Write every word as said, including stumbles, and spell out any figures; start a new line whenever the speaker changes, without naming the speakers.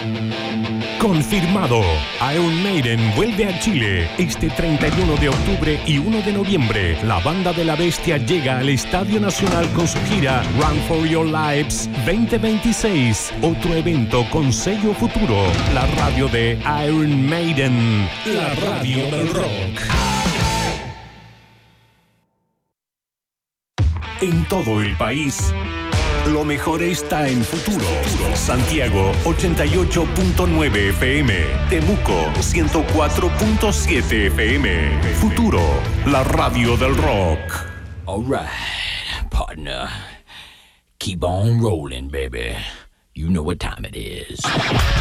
Confirmado. Iron Maiden vuelve a Chile este treinta y uno de octubre y uno de noviembre. La banda de la bestia llega al Estadio Nacional con su gira Run for Your Lives veinte veintiséis. Otro evento con sello futuro. La radio de Iron Maiden. La radio del rock. En todo el país, lo mejor está en Futuro. Santiago ochenta y ocho punto nueve F M. Temuco ciento cuatro punto siete F M. Futuro, la radio del rock.
All right, partner. Keep on rolling, baby. You know what time it is.